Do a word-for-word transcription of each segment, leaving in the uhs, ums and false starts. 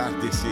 entardecer.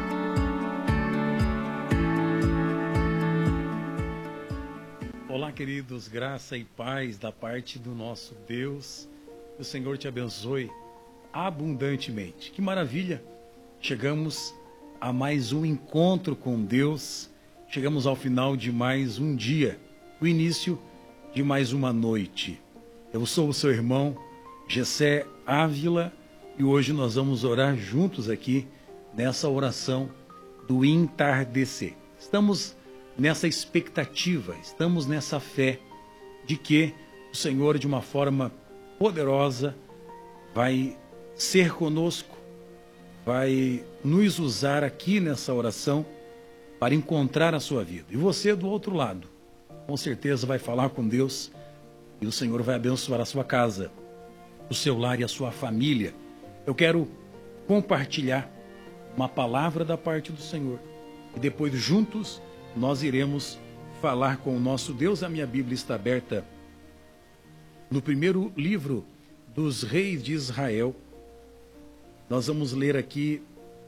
Olá, queridos, graça e paz da parte do nosso Deus. Que o Senhor te abençoe abundantemente. Que maravilha! Chegamos a mais um encontro com Deus. Chegamos ao final de mais um dia, o início de mais uma noite. Eu sou o seu irmão Gessé Ávila e hoje nós vamos orar juntos aqui nessa oração do entardecer. Estamos nessa expectativa, estamos nessa fé de que o Senhor, de uma forma poderosa, vai ser conosco, vai nos usar aqui nessa oração para encontrar a sua vida. E você do outro lado, com certeza vai falar com Deus e o Senhor vai abençoar a sua casa, o seu lar e a sua família. Eu quero compartilhar uma palavra da parte do Senhor e depois juntos nós iremos falar com o nosso Deus. A minha Bíblia está aberta no primeiro livro dos reis de Israel. Nós vamos ler aqui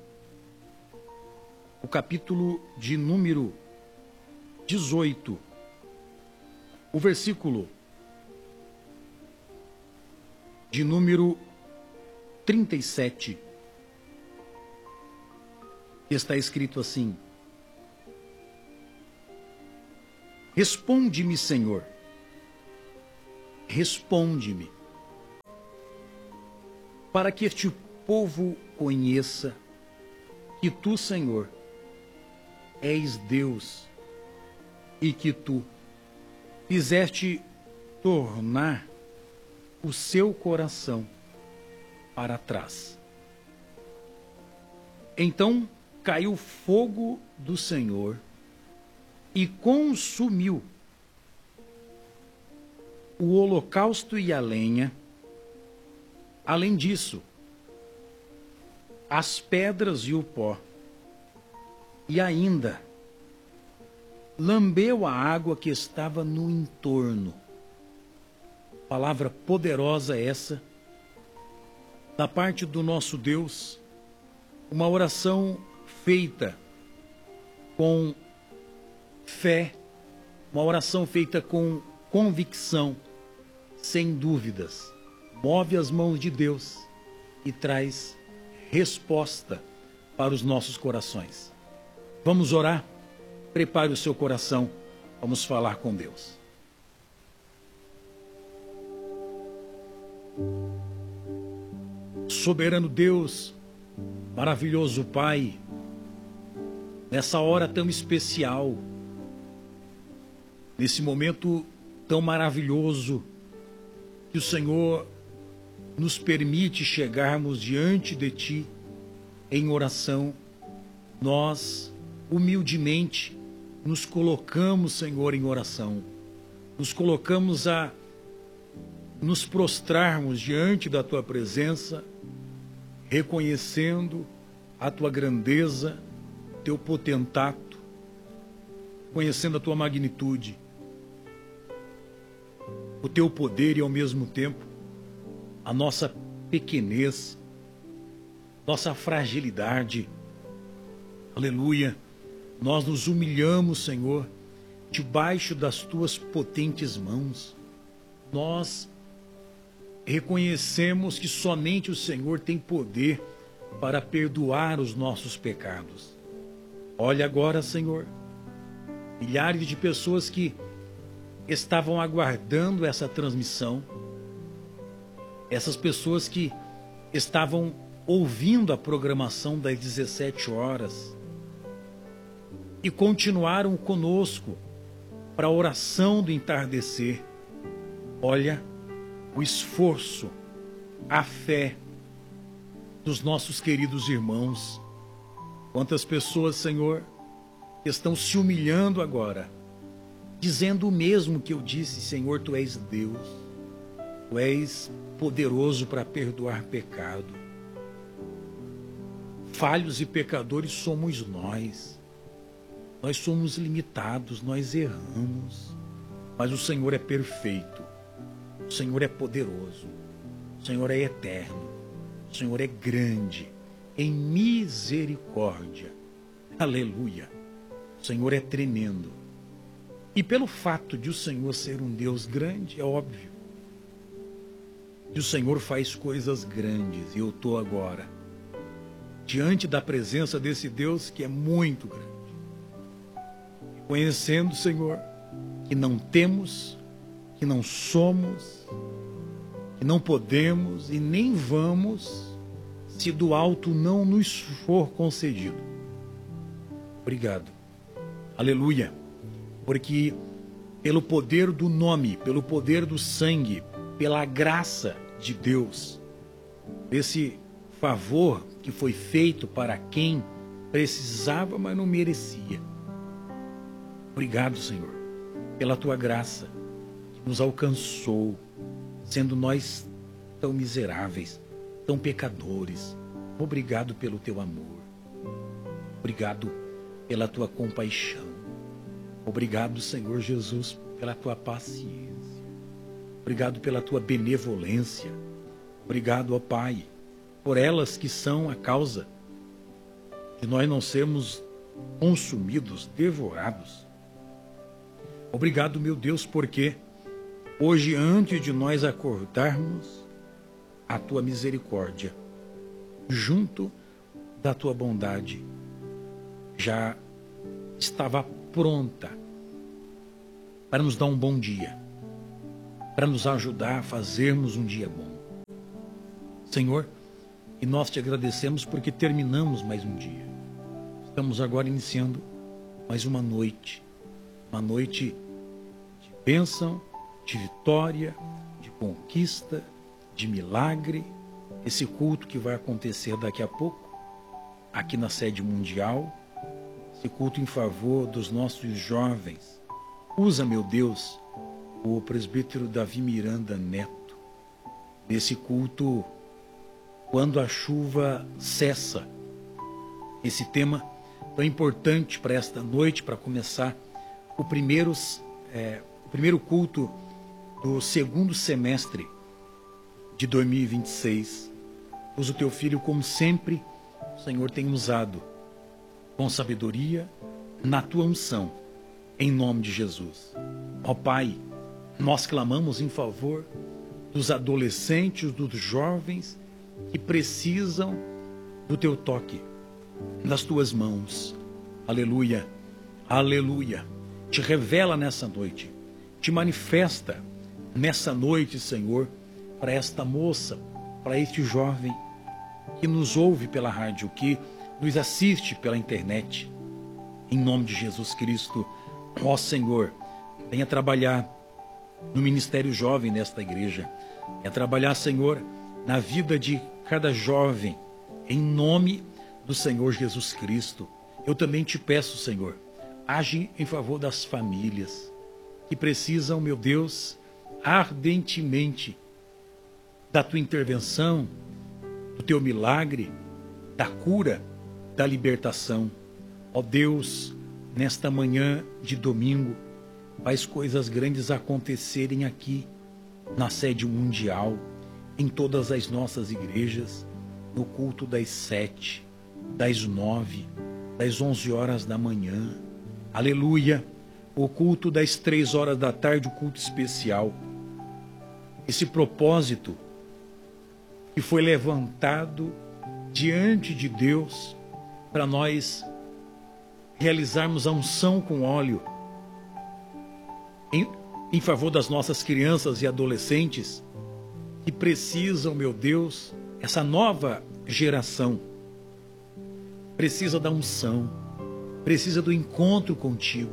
o capítulo de número dezoito, o versículo de número trinta e sete. Está escrito assim: Responde-me, Senhor, responde-me, para que este povo conheça que tu, Senhor, és Deus e que tu fizeste tornar o seu coração para trás. Então caiu fogo do Senhor e consumiu o holocausto e a lenha. Além disso, as pedras e o pó, e ainda lambeu a água que estava no entorno. Palavra poderosa essa, da parte do nosso Deus, uma oração feita com fé, uma oração feita com convicção, sem dúvidas, move as mãos de Deus e traz resposta para os nossos corações. Vamos orar? Prepare o seu coração, vamos falar com Deus. Soberano Deus, maravilhoso Pai, nessa hora tão especial, nesse momento tão maravilhoso que o Senhor nos permite chegarmos diante de Ti em oração, nós humildemente nos colocamos, Senhor, em oração, nos colocamos a nos prostrarmos diante da Tua presença, reconhecendo a Tua grandeza, Teu potentato, conhecendo a Tua magnitude, o Teu poder e ao mesmo tempo a nossa pequenez, nossa fragilidade. Aleluia, nós nos humilhamos, Senhor, debaixo das Tuas potentes mãos. Nós reconhecemos que somente o Senhor tem poder para perdoar os nossos pecados. Olha agora, Senhor, milhares de pessoas que estavam aguardando essa transmissão, essas pessoas que estavam ouvindo a programação das dezessete horas e continuaram conosco para a oração do entardecer. Olha o esforço, a fé dos nossos queridos irmãos. Quantas pessoas, Senhor, estão se humilhando agora, dizendo o mesmo que eu disse: Senhor, Tu és Deus, Tu és poderoso para perdoar pecado. Falhos e pecadores somos nós. Nós somos limitados, nós erramos. Mas o Senhor é perfeito. O Senhor é poderoso. O Senhor é eterno. O Senhor é grande. em misericórdia. Aleluia. O Senhor é tremendo. E pelo fato de o Senhor ser um Deus grande, é óbvio que o Senhor faz coisas grandes. E eu estou agora diante da presença desse Deus que é muito grande. Conhecendo, Senhor, que não temos, que não somos, que não podemos e nem vamos, se do alto não nos for concedido. Obrigado. Aleluia. Porque pelo poder do nome, pelo poder do sangue, pela graça de Deus, esse favor que foi feito para quem precisava, mas não merecia. Obrigado, Senhor, pela tua graça que nos alcançou, sendo nós tão miseráveis, tão pecadores. Obrigado pelo teu amor. Obrigado pela tua compaixão. Obrigado, Senhor Jesus, pela tua paciência. Obrigado pela tua benevolência. Obrigado, ó Pai, por elas que são a causa de nós não sermos consumidos, devorados. Obrigado, meu Deus, porque hoje, antes de nós acordarmos, a tua misericórdia, junto da tua bondade, já estava pronta para nos dar um bom dia, para nos ajudar a fazermos um dia bom. Senhor, e nós te agradecemos porque terminamos mais um dia. Estamos agora iniciando mais uma noite, uma noite de bênção, de vitória, de conquista, de milagre. Esse culto que vai acontecer daqui a pouco, aqui na sede mundial, esse culto em favor dos nossos jovens. Usa, meu Deus, o presbítero Davi Miranda Neto, nesse culto, quando a chuva cessa. Esse tema tão importante para esta noite, para começar o primeiro, é, o primeiro culto do segundo semestre de dois mil e vinte e seis. Usa o teu filho como sempre o Senhor tem usado, com sabedoria, na tua unção, em nome de Jesus. Ó Pai, nós clamamos em favor dos adolescentes, dos jovens que precisam do teu toque, das tuas mãos. Aleluia, aleluia. Te revela nessa noite, te manifesta nessa noite, Senhor, para esta moça, para este jovem que nos ouve pela rádio, que nos assiste pela internet. Em nome de Jesus Cristo, ó Senhor, venha trabalhar no ministério jovem nesta igreja. Venha trabalhar, Senhor, na vida de cada jovem, em nome do Senhor Jesus Cristo. Eu também te peço, Senhor, age em favor das famílias que precisam, meu Deus, ardentemente da tua intervenção, do teu milagre, da cura, da libertação. Ó Deus, nesta manhã de domingo, faz coisas grandes acontecerem aqui, na sede mundial, em todas as nossas igrejas, no culto das sete, das nove, das onze horas da manhã. Aleluia! O culto das três horas da tarde, o culto especial. Esse propósito que foi levantado diante de Deus para nós realizarmos a unção com óleo em, em favor das nossas crianças e adolescentes que precisam, meu Deus, essa nova geração precisa da unção, precisa do encontro contigo.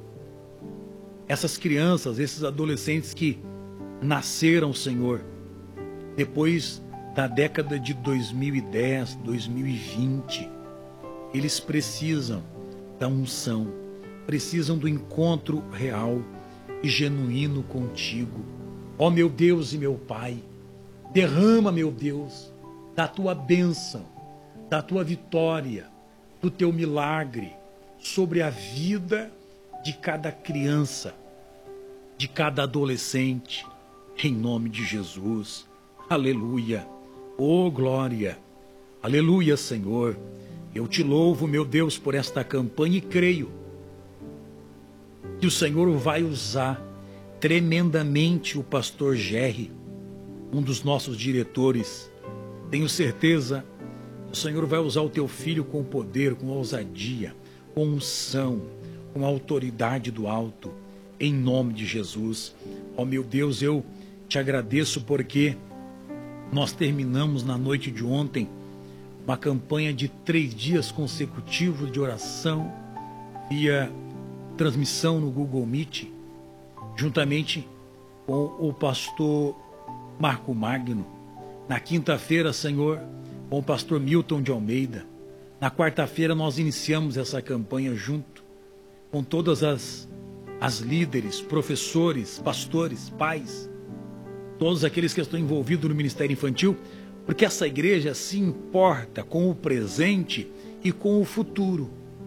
Essas crianças, esses adolescentes que nasceram, Senhor, depois da década de dois mil e dez, dois mil e vinte, eles precisam da unção, precisam do encontro real e genuíno contigo. Ó meu Deus e meu Pai, derrama, meu Deus, da tua bênção, da tua vitória, do teu milagre sobre a vida de cada criança, de cada adolescente, em nome de Jesus. Aleluia. Oh glória, Aleluia, Senhor. Eu te louvo, meu Deus, por esta campanha e creio que o Senhor vai usar tremendamente o pastor Gerry, um dos nossos diretores. Tenho certeza que o Senhor vai usar o teu filho com poder, com ousadia, com unção, com autoridade do alto, em nome de Jesus. Ó meu Deus, eu te agradeço porque nós terminamos na noite de ontem uma campanha de três dias consecutivos de oração via transmissão no Google Meet, juntamente com o pastor Marco Magno. Na quinta-feira, Senhor, com o pastor Milton de Almeida. Na quarta-feira nós iniciamos essa campanha junto com todas as, as líderes, professores, pastores, pais, todos aqueles que estão envolvidos no ministério infantil, porque essa igreja se importa com o presente e com o futuro.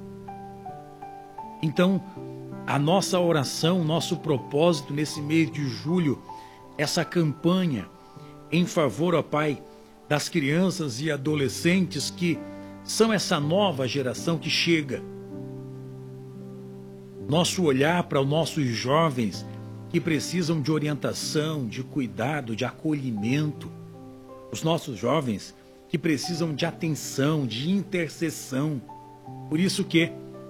Então, a nossa oração, nosso propósito nesse mês de julho, essa campanha em favor, ó Pai, das crianças e adolescentes que são essa nova geração que chega. Nosso olhar para os nossos jovens que precisam de orientação, de cuidado, de acolhimento. Os nossos jovens que precisam de atenção, de intercessão. Por isso que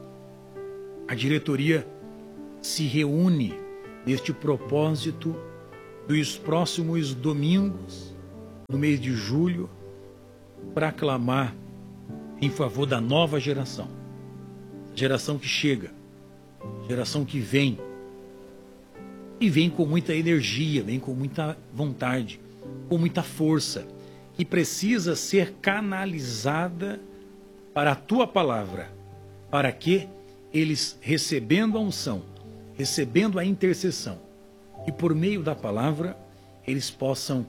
a diretoria se reúne neste propósito dos próximos domingos, no mês de julho, para clamar em favor da nova geração. Geração que chega, geração que vem, e vem com muita energia, vem com muita vontade, com muita força, que precisa ser canalizada para a tua palavra, para que eles, recebendo a unção, recebendo a intercessão, e por meio da palavra, eles possam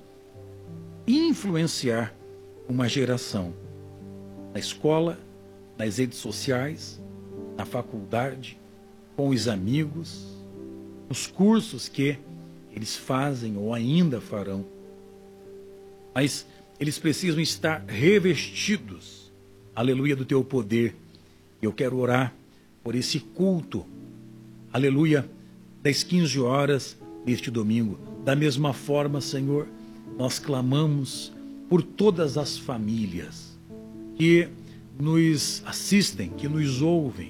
influenciar uma geração na escola, nas redes sociais, na faculdade, com os amigos, nos cursos que eles fazem ou ainda farão. Mas eles precisam estar revestidos, aleluia, do teu poder. Eu quero orar por esse culto, aleluia, das quinze horas deste domingo. Da mesma forma, Senhor, nós clamamos por todas as famílias que nos assistem, que nos ouvem,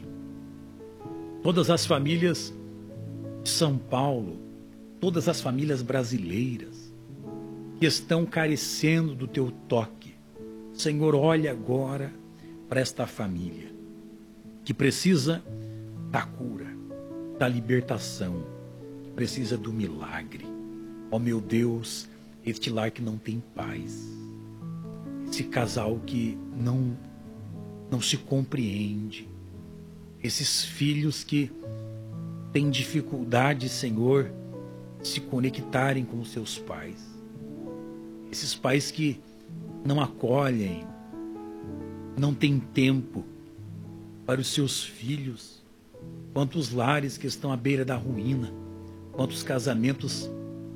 todas as famílias de São Paulo, todas as famílias brasileiras que estão carecendo do teu toque. Senhor, olha agora para esta família que precisa da cura, da libertação, que precisa do milagre. Ó meu Deus, este lar que não tem paz, esse casal que não, não se compreende, esses filhos que têm dificuldade, Senhor, de se conectarem com os seus pais, esses pais que não acolhem, não têm tempo para os seus filhos. Quantos lares que estão à beira da ruína, quantos casamentos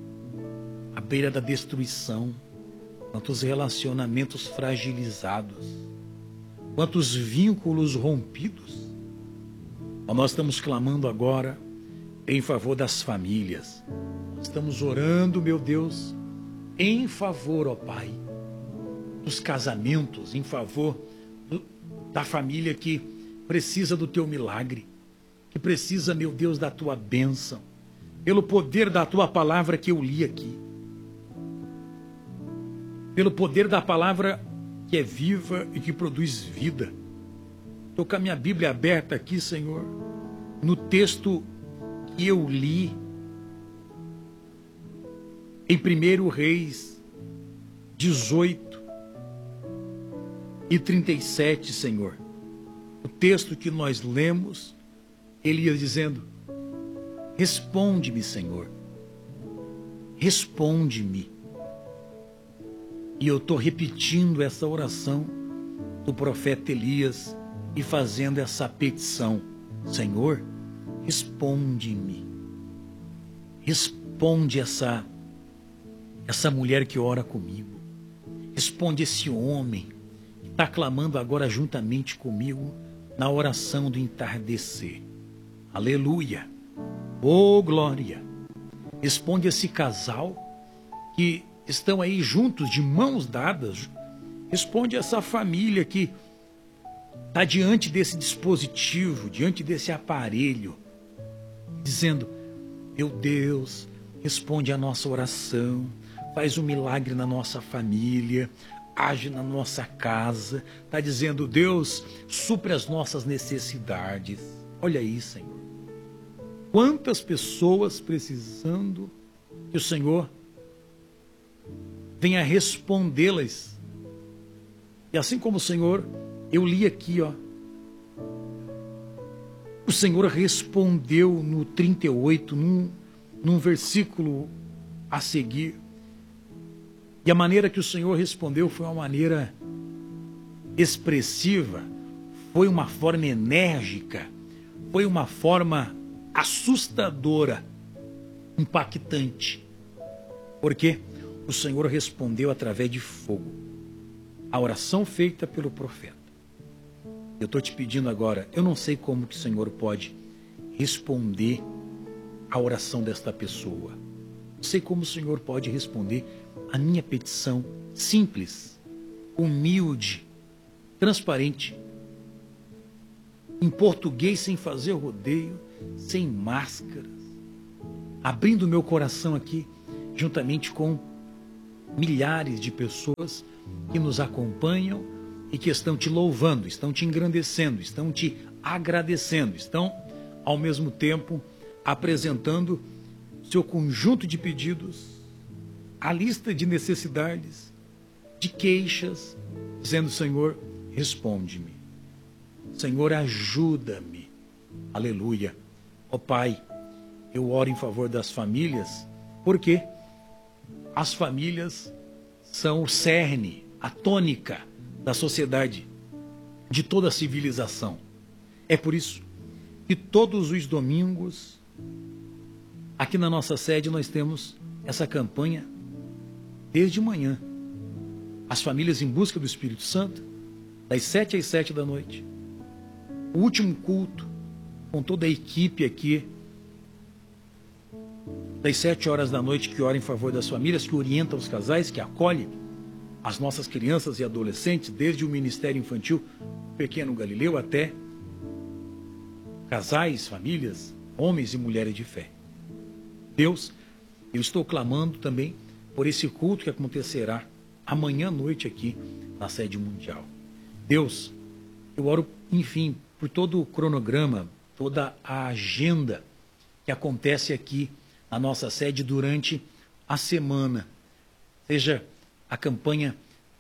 à beira da destruição, quantos relacionamentos fragilizados, quantos vínculos rompidos. Nós estamos clamando agora em favor das famílias. Estamos orando, meu Deus, em favor, ó Pai, dos casamentos, em favor do, da família que precisa do teu milagre, que precisa, meu Deus, da tua bênção, pelo poder da tua palavra que eu li aqui, pelo poder da palavra que é viva e que produz vida. Estou com a minha Bíblia aberta aqui, Senhor, no texto que eu li em primeiro Reis dezoito e trinta e sete, Senhor. O texto que nós lemos, ele ia dizendo: responde-me, Senhor, responde-me. E eu estou repetindo essa oração do profeta Elias e fazendo essa petição: Senhor, responde-me. Responde essa, essa mulher que ora comigo. Responde esse homem que está clamando agora juntamente comigo na oração do entardecer. Aleluia! Oh, glória! Responde esse casal que estão aí juntos, de mãos dadas. Responde essa família que está diante desse dispositivo, diante desse aparelho, dizendo: meu Deus, responde a nossa oração, faz um milagre na nossa família, age na nossa casa. Está dizendo: Deus, supre as nossas necessidades. Olha aí, Senhor. Quantas pessoas precisando que o Senhor venha respondê-las. E assim como o Senhor, eu li aqui, ó, o Senhor respondeu no trinta e oito, num, num versículo a seguir. E a maneira que o Senhor respondeu foi uma maneira expressiva, foi uma forma enérgica, foi uma forma assustadora, impactante. Porque o Senhor respondeu através de fogo a oração feita pelo profeta. Eu estou te pedindo agora, eu não sei como que o Senhor pode responder a oração desta pessoa. Não sei como o Senhor pode responder a minha petição simples, humilde, transparente, em português, sem fazer rodeio, sem máscaras, abrindo meu coração aqui, juntamente com milhares de pessoas que nos acompanham e que estão te louvando, estão te engrandecendo, estão te agradecendo, estão, ao mesmo tempo, apresentando seu conjunto de pedidos, a lista de necessidades, de queixas, dizendo: Senhor, responde-me. Senhor, ajuda-me. Aleluia. Ó Pai, eu oro em favor das famílias, porque as famílias são o cerne, a tônica da sociedade, de toda a civilização. É por isso que todos os domingos, aqui na nossa sede, nós temos essa campanha desde manhã. As famílias em busca do Espírito Santo, das sete às sete da noite. O último culto, com toda a equipe aqui, das sete horas da noite, que ora em favor das famílias, que orienta os casais, que acolhe as nossas crianças e adolescentes, desde o Ministério Infantil Pequeno Galileu até casais, famílias, homens e mulheres de fé. Deus, eu estou clamando também por esse culto que acontecerá amanhã à noite aqui na sede mundial. Deus, eu oro, enfim, por todo o cronograma, toda a agenda que acontece aqui na nossa sede durante a semana. Seja a campanha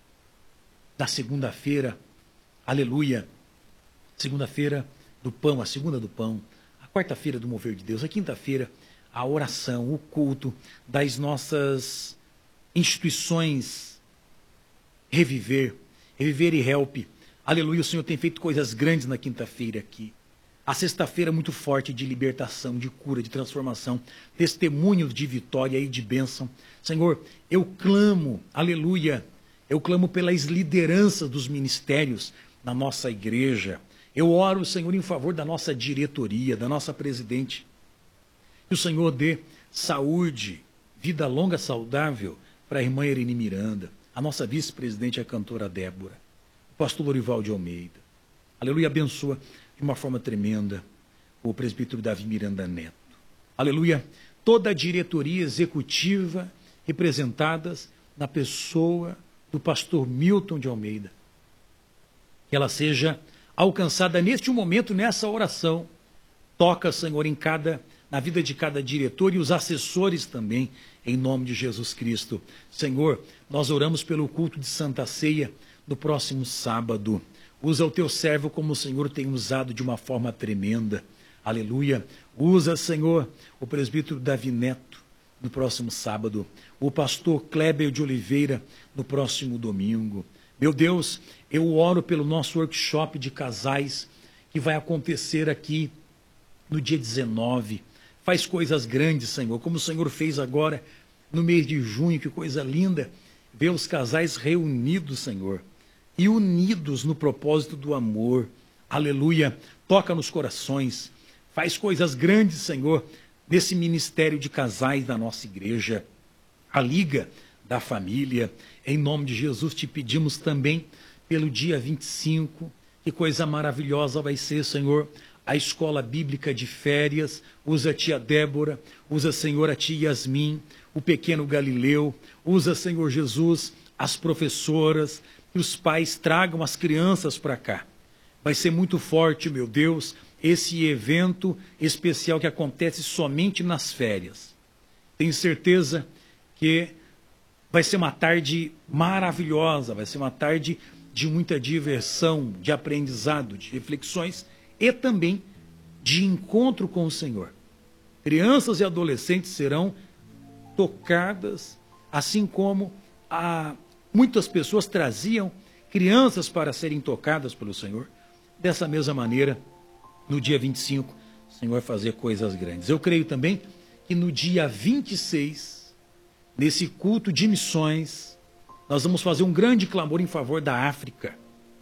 da segunda-feira, aleluia, segunda-feira do pão, a segunda do pão, a quarta-feira do mover de Deus, a quinta-feira a oração, o culto das nossas instituições Reviver, Reviver e Help. Aleluia, o Senhor tem feito coisas grandes na quinta-feira aqui. A sexta-feira muito forte de libertação, de cura, de transformação, testemunhos de vitória e de bênção. Senhor, eu clamo, aleluia, eu clamo pelas lideranças dos ministérios na nossa igreja. Eu oro, Senhor, em favor da nossa diretoria, da nossa presidente. Que o Senhor dê saúde, vida longa, saudável para a irmã Irene Miranda, a nossa vice-presidente, a cantora Débora, o pastor Lorival de Almeida. Aleluia, abençoa de uma forma tremenda o presbítero Davi Miranda Neto. Aleluia, toda a diretoria executiva representadas na pessoa do pastor Milton de Almeida. Que ela seja alcançada neste momento, nessa oração. Toca, Senhor, em cada, na vida de cada diretor e os assessores também, em nome de Jesus Cristo. Senhor, nós oramos pelo culto de Santa Ceia no próximo sábado. Usa o teu servo como o Senhor tem usado de uma forma tremenda. Aleluia. Usa, Senhor, o presbítero Davi Neto no próximo sábado. O pastor Kleber de Oliveira no próximo domingo. Meu Deus, eu oro pelo nosso workshop de casais que vai acontecer aqui no dia dezenove. Faz coisas grandes, Senhor, como o Senhor fez agora no mês de junho. Que coisa linda ver os casais reunidos, Senhor, e unidos no propósito do amor. Aleluia. Toca nos corações. Faz coisas grandes, Senhor, nesse ministério de casais da nossa igreja. A Liga da Família. Em nome de Jesus te pedimos também pelo dia vinte e cinco. Que coisa maravilhosa vai ser, Senhor. A escola bíblica de férias. Usa a tia Débora. Usa, Senhor, a tia Yasmin. O pequeno Galileu. Usa, Senhor Jesus, as professoras. Que os pais tragam as crianças para cá. Vai ser muito forte, meu Deus, esse evento especial que acontece somente nas férias. Tenho certeza que vai ser uma tarde maravilhosa, vai ser uma tarde de muita diversão, de aprendizado, de reflexões e também de encontro com o Senhor. Crianças e adolescentes serão tocadas, assim como a, muitas pessoas traziam crianças para serem tocadas pelo Senhor. Dessa mesma maneira, no dia vinte e cinco, o Senhor vai fazer coisas grandes. Eu creio também que no dia vinte e seis, nesse culto de missões, nós vamos fazer um grande clamor em favor da África.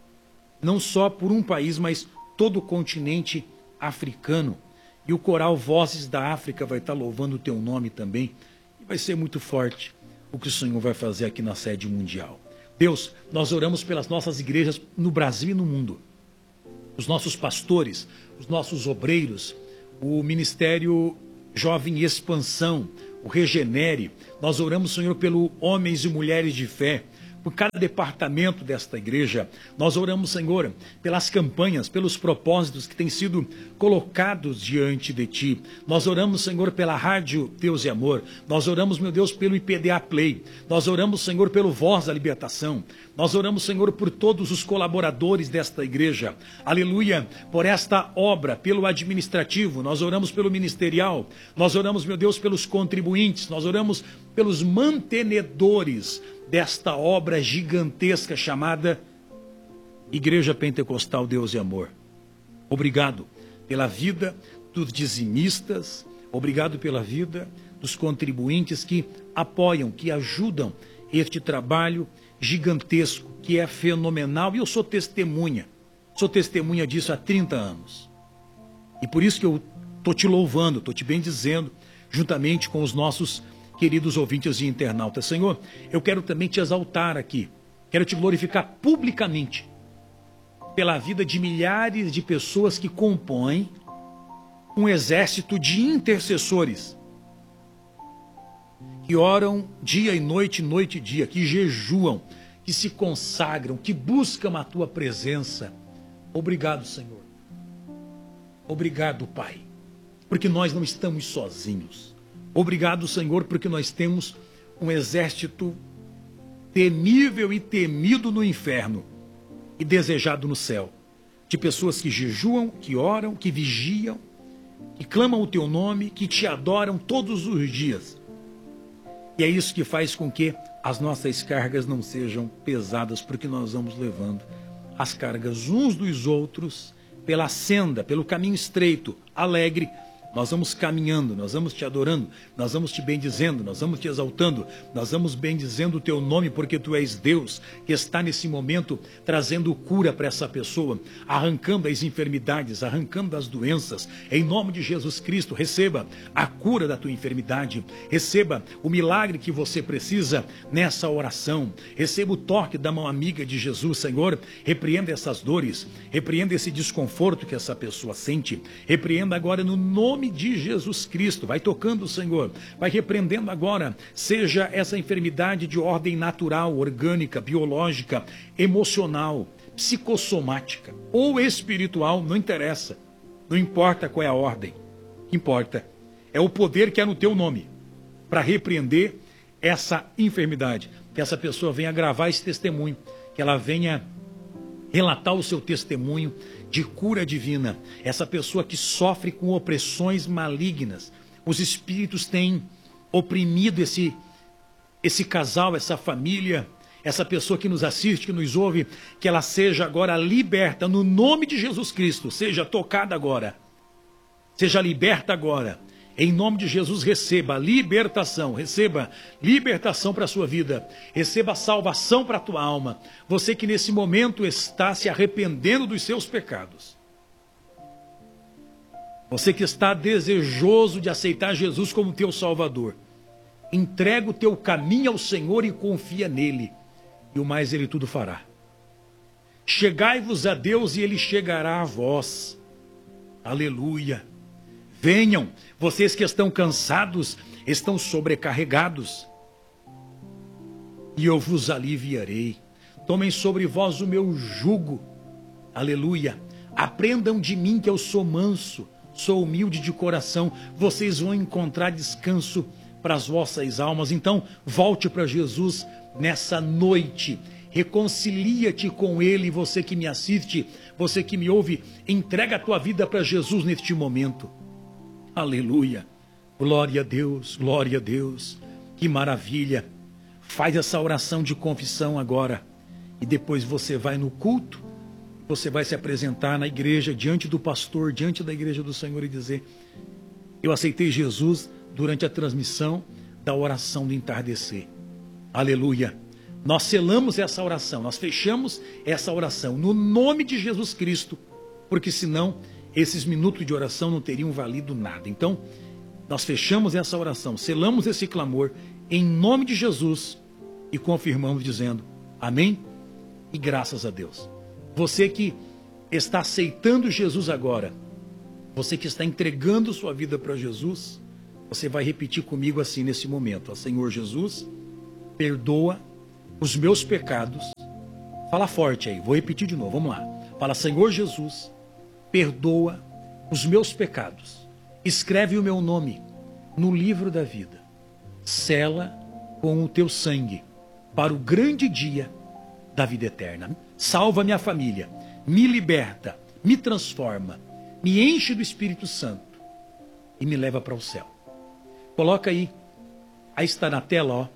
Não só por um país, mas todo o continente africano. E o coral Vozes da África vai estar louvando o teu nome também. E vai ser muito forte o que o Senhor vai fazer aqui na sede mundial. Deus, nós oramos pelas nossas igrejas no Brasil e no mundo. Os nossos pastores, os nossos obreiros, o Ministério Jovem Expansão, o Regenere. Nós oramos, Senhor, pelos homens e mulheres de fé, por cada departamento desta igreja. Nós oramos, Senhor, pelas campanhas, pelos propósitos que têm sido colocados diante de Ti. Nós oramos, Senhor, pela Rádio Deus e Amor. Nós oramos, meu Deus, pelo I P D A Play. Nós oramos, Senhor, pelo Voz da Libertação. Nós oramos, Senhor, por todos os colaboradores desta igreja. Aleluia, por esta obra, pelo administrativo. Nós oramos pelo ministerial. Nós oramos, meu Deus, pelos contribuintes. Nós oramos pelos mantenedores desta obra gigantesca chamada Igreja Pentecostal Deus e Amor. Obrigado pela vida dos dizimistas, obrigado pela vida dos contribuintes que apoiam, que ajudam este trabalho gigantesco, que é fenomenal, e eu sou testemunha, sou testemunha disso há trinta anos. E por isso que eu estou te louvando, estou te bendizendo, juntamente com os nossos queridos ouvintes e internautas. Senhor, eu quero também te exaltar aqui. Quero te glorificar publicamente pela vida de milhares de pessoas que compõem um exército de intercessores que oram dia e noite, noite e dia, que jejuam, que se consagram, que buscam a tua presença. Obrigado, Senhor. Obrigado, Pai, porque nós não estamos sozinhos. Obrigado, Senhor, porque nós temos um exército temível e temido no inferno e desejado no céu, de pessoas que jejuam, que oram, que vigiam, que clamam o teu nome, que te adoram todos os dias. E é isso que faz com que as nossas cargas não sejam pesadas, porque nós vamos levando as cargas uns dos outros pela senda, pelo caminho estreito, alegre. Nós vamos caminhando, nós vamos te adorando, nós vamos te bendizendo, nós vamos te exaltando, nós vamos bendizendo o teu nome, porque tu és Deus que está nesse momento trazendo cura para essa pessoa, arrancando as enfermidades, arrancando as doenças. Em nome de Jesus Cristo, receba a cura da tua enfermidade, receba o milagre que você precisa nessa oração, receba o toque da mão amiga de Jesus. Senhor, repreenda essas dores, repreenda esse desconforto que essa pessoa sente, repreenda agora no nome de Jesus Cristo. Vai tocando, Senhor, vai repreendendo agora, seja essa enfermidade de ordem natural, orgânica, biológica, emocional, psicossomática ou espiritual, não interessa, não importa qual é a ordem, o que importa é o poder que há no teu nome para repreender essa enfermidade, que essa pessoa venha gravar esse testemunho, que ela venha relatar o seu testemunho de cura divina. Essa pessoa que sofre com opressões malignas, os espíritos têm oprimido esse, esse casal, essa família, essa pessoa que nos assiste, que nos ouve, que ela seja agora liberta no nome de Jesus Cristo, seja tocada agora, seja liberta agora, Em nome de Jesus, receba libertação, receba libertação para a sua vida, receba salvação para a tua alma. Você que nesse momento está se arrependendo dos seus pecados. Você que está desejoso de aceitar Jesus como teu Salvador. Entrega o teu caminho ao Senhor e confia nele, e o mais ele tudo fará. Chegai-vos a Deus e ele chegará a vós. Aleluia. Venham, vocês que estão cansados, estão sobrecarregados, e eu vos aliviarei. Tomem sobre vós o meu jugo. Aleluia. Aprendam de mim que eu sou manso, sou humilde de coração. Vocês vão encontrar descanso para as vossas almas. Então, volte para Jesus nessa noite. Reconcilia-te com Ele, você que me assiste, você que me ouve, entrega a tua vida para Jesus neste momento. Aleluia, glória a Deus, glória a Deus, que maravilha. Faz essa oração de confissão agora, e depois você vai no culto, você vai se apresentar na igreja, diante do pastor, diante da igreja do Senhor e dizer: eu aceitei Jesus durante a transmissão da oração do entardecer. Aleluia. Nós selamos essa oração, nós fechamos essa oração no nome de Jesus Cristo, porque senão esses minutos de oração não teriam valido nada. Então, nós fechamos essa oração, selamos esse clamor em nome de Jesus e confirmamos dizendo amém e graças a Deus. Você que está aceitando Jesus agora, você que está entregando sua vida para Jesus, você vai repetir comigo assim nesse momento: ó Senhor Jesus, perdoa os meus pecados. Fala forte aí, vou repetir de novo, vamos lá. Fala: Senhor Jesus, perdoa os meus pecados. Escreve o meu nome no livro da vida. Sela com o teu sangue para o grande dia da vida eterna. Salva minha família, me liberta, me transforma, me enche do Espírito Santo e me leva para o céu. Coloca aí, aí está na tela, ó.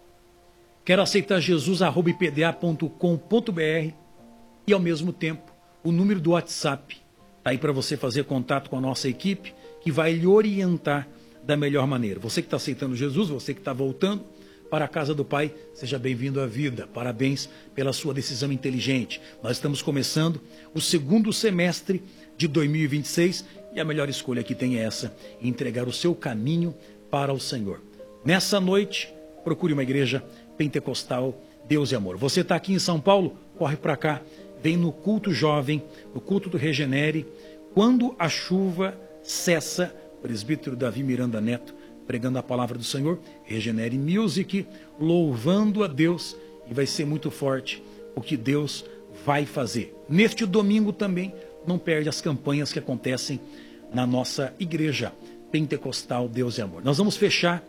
Quero aceitar Jesus, arroba i p d a ponto com ponto b r, e ao mesmo tempo o número do WhatsApp está aí para você fazer contato com a nossa equipe, que vai lhe orientar da melhor maneira. Você que está aceitando Jesus, você que está voltando para a casa do Pai, seja bem-vindo à vida. Parabéns pela sua decisão inteligente. Nós estamos começando o segundo semestre de dois mil e vinte e seis e a melhor escolha que tem é essa: entregar o seu caminho para o Senhor. Nessa noite, procure uma igreja pentecostal, Deus e Amor. Você está aqui em São Paulo? Corre para cá, vem no culto jovem, no culto do Regenere, quando a chuva cessa. Presbítero Davi Miranda Neto pregando a palavra do Senhor, Regenere Music, louvando a Deus, e vai ser muito forte o que Deus vai fazer. Neste domingo também, não perde as campanhas que acontecem na nossa igreja pentecostal Deus e Amor. Nós vamos fechar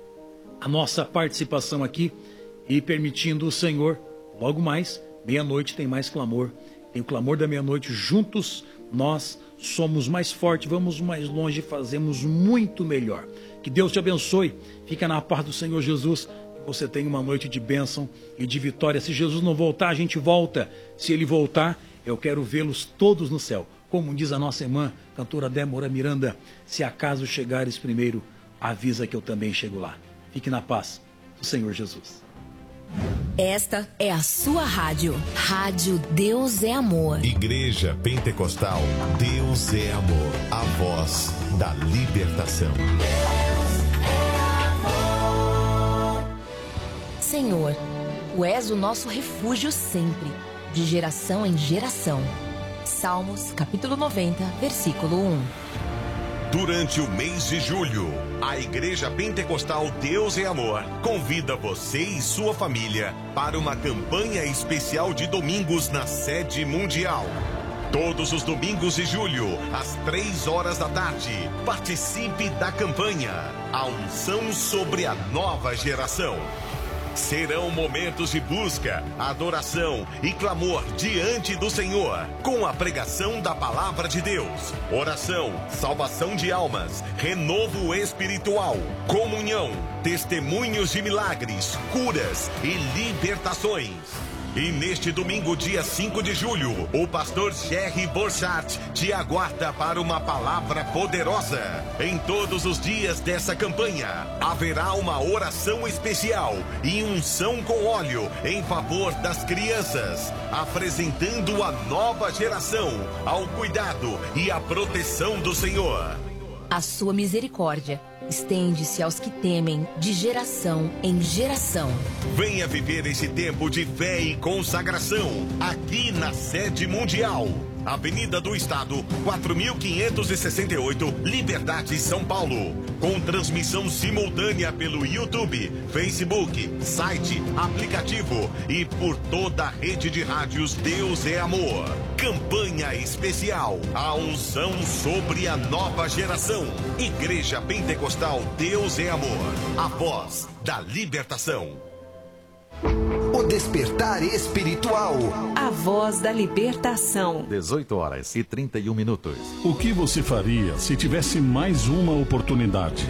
a nossa participação aqui e permitindo o Senhor, logo mais, meia-noite tem mais clamor, tem o clamor da meia-noite. Juntos nós somos mais fortes, vamos mais longe, fazemos muito melhor. Que Deus te abençoe, fica na paz do Senhor Jesus, que você tenha uma noite de bênção e de vitória. Se Jesus não voltar, a gente volta. Se Ele voltar, eu quero vê-los todos no céu. Como diz a nossa irmã, cantora Débora Miranda: se acaso chegares primeiro, avisa que eu também chego lá. Fique na paz do Senhor Jesus. Esta é a sua rádio. Rádio Deus é Amor. Igreja Pentecostal Deus é Amor. A voz da libertação. Deus é amor. Senhor, Tu és o nosso refúgio sempre, de geração em geração. Salmos, capítulo noventa, versículo um. Durante o mês de julho, a Igreja Pentecostal Deus é Amor convida você e sua família para uma campanha especial de domingos na sede mundial. Todos os domingos de julho, às três horas da tarde, participe da campanha A Unção sobre a Nova Geração. Serão momentos de busca, adoração e clamor diante do Senhor, com a pregação da palavra de Deus, oração, salvação de almas, renovo espiritual, comunhão, testemunhos de milagres, curas e libertações. E neste domingo, dia cinco de julho, o pastor Jerry Borchardt te aguarda para uma palavra poderosa. Em todos os dias dessa campanha, haverá uma oração especial e unção com óleo em favor das crianças, apresentando a nova geração ao cuidado e à proteção do Senhor. A sua misericórdia estende-se aos que temem de geração em geração. Venha viver esse tempo de fé e consagração aqui na sede mundial. Avenida do Estado, quatro mil quinhentos e sessenta e oito, Liberdade, São Paulo. Com transmissão simultânea pelo YouTube, Facebook, site, aplicativo e por toda a rede de rádios Deus é Amor. Campanha especial, a unção sobre a nova geração. Igreja Pentecostal Deus é Amor, a voz da libertação. O despertar espiritual. A voz da libertação. dezoito horas e trinta e um minutos. O que você faria se tivesse mais uma oportunidade?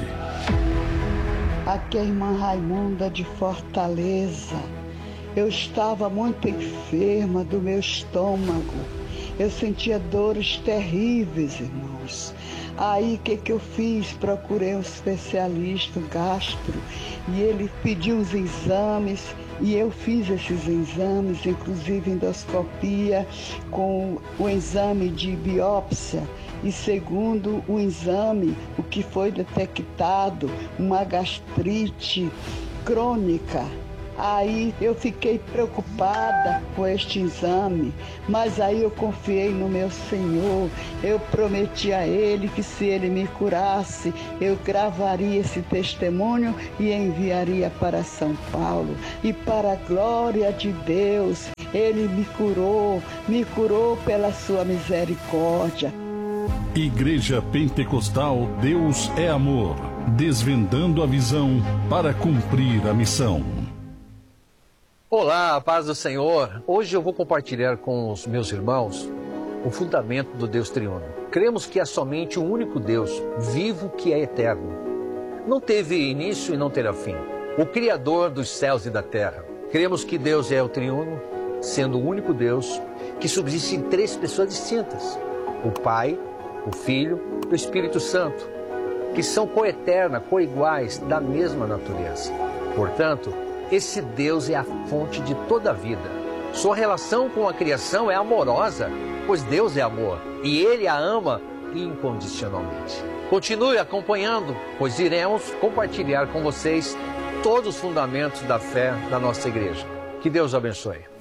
Aqui é a irmã Raimunda de Fortaleza. Eu estava muito enferma do meu estômago. Eu sentia dores terríveis, irmãos. Aí o que, que eu fiz? Procurei um especialista, um gastro, e ele pediu os exames, e eu fiz esses exames, inclusive endoscopia, com o exame de biópsia, e segundo o exame, o que foi detectado, uma gastrite crônica. Aí eu fiquei preocupada com este exame, mas aí eu confiei no meu Senhor. Eu prometi a Ele que se Ele me curasse, eu gravaria esse testemunho e enviaria para São Paulo. E para a glória de Deus, Ele me curou, me curou pela sua misericórdia. Igreja Pentecostal Deus é Amor, desvendando a visão para cumprir a missão. Olá, a paz do Senhor. Hoje eu vou compartilhar com os meus irmãos o fundamento do Deus triuno. Cremos que há somente um único Deus, vivo, que é eterno. Não teve início e não terá fim. O Criador dos céus e da terra. Cremos que Deus é o triuno, sendo o único Deus que subsiste em três pessoas distintas. O Pai, o Filho e o Espírito Santo, que são coeterna, coiguais, da mesma natureza. Portanto, esse Deus é a fonte de toda a vida. Sua relação com a criação é amorosa, pois Deus é amor e Ele a ama incondicionalmente. Continue acompanhando, pois iremos compartilhar com vocês todos os fundamentos da fé da nossa igreja. Que Deus abençoe.